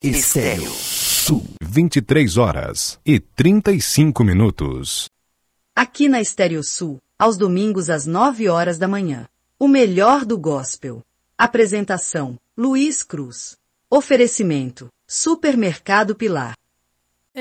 Estéreo Sul. 23h35. Aqui na Estéreo Sul, aos domingos às 9h da manhã. O melhor do gospel. Apresentação: Luiz Cruz. Oferecimento: Supermercado Pilar.